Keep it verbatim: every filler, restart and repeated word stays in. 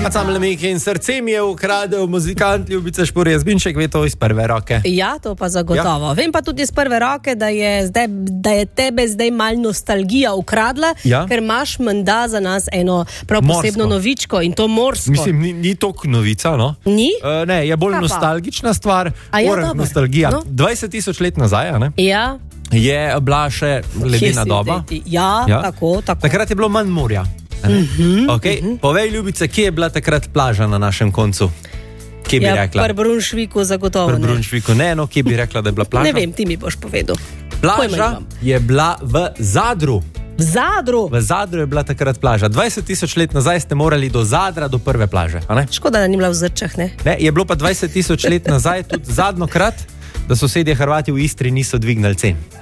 A tam Lemike in srce mi je ukradel muzikant Ljubica Špur Jazbinšek, ve to iz prve roke. Ja, to pa zagotovo. Ja. Vem pa tudi iz prve roke, da je, zdaj, da je tebe zdaj mal nostalgija ukradla, ja. ker imaš menda za nas eno prav posebno morsko novičko in to morsko. Mislim, ni, ni toliko novica, no? Ni? Uh, ne, je bolj nostalgična stvar. Ja, nostalgija. No? dvajset tisoč let nazaj, a ne? Ja. Je bila še ledena doba. Ja, ja, tako, tako. Takrat je bilo manj morja. Uh-huh, okay. uh-huh. Povej, Ljubica, kje je bila takrat plaža na našem koncu? Kje bi ja, rekla? Pri Brunšviku zagotovo ne. Pri Brunšviku ne, no, kje bi rekla, da je bila plaža? Ne vem, ti mi boš povedal. Plaža je bila v Zadru. V Zadru? V Zadru je bila takrat plaža. dvajset tisoč let nazaj ste morali do Zadra, do prve plaže. A ne? Škoda, da ni bila v Zrčah, ne? Ne, je bilo pa dvajset tisoč let nazaj tudi zadnjokrat, da sosedje Hrvati v Istri niso dvignili cen.